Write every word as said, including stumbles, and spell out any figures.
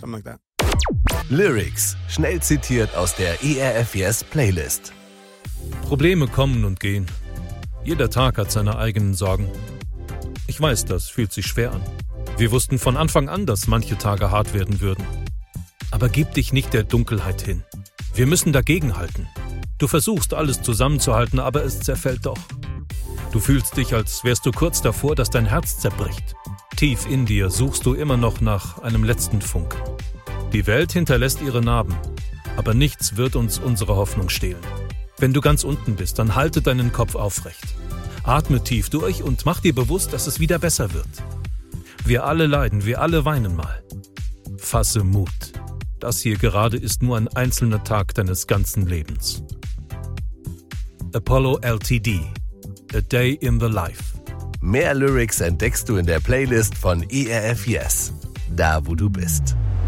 something like that. Lyrics, schnell zitiert aus der E R F Yes Playlist. Probleme kommen und gehen. Jeder Tag hat seine eigenen Sorgen. Ich weiß, das fühlt sich schwer an. Wir wussten von Anfang an, dass manche Tage hart werden würden. Aber gib dich nicht der Dunkelheit hin. Wir müssen dagegenhalten. Du versuchst, alles zusammenzuhalten, aber es zerfällt doch. Du fühlst dich, als wärst du kurz davor, dass dein Herz zerbricht. Tief in dir suchst du immer noch nach einem letzten Funken. Die Welt hinterlässt ihre Narben, aber nichts wird uns unsere Hoffnung stehlen. Wenn du ganz unten bist, dann halte deinen Kopf aufrecht. Atme tief durch und mach dir bewusst, dass es wieder besser wird. Wir alle leiden, wir alle weinen mal. Fasse Mut. Das hier gerade ist nur ein einzelner Tag deines ganzen Lebens. Apollo L T D. A Day in the Life. Mehr Lyrics entdeckst du in der Playlist von E R F Yes. Da, wo du bist.